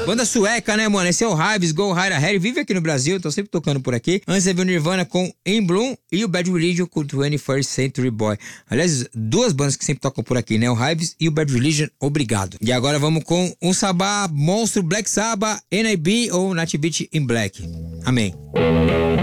Banda sueca, né, mano? Esse é o Hives, Go Higher Ahead. Vive aqui no Brasil, tô sempre tocando por aqui. Antes teve o Nirvana com In Bloom e o Bad Religion com 21st Century Boy. Aliás, duas bandas que sempre tocam por aqui, né? O Hives e o Bad Religion, obrigado. E agora vamos com um Sabá monstro, Black Sabbath, NIB ou Nat Beat in Black. Amém.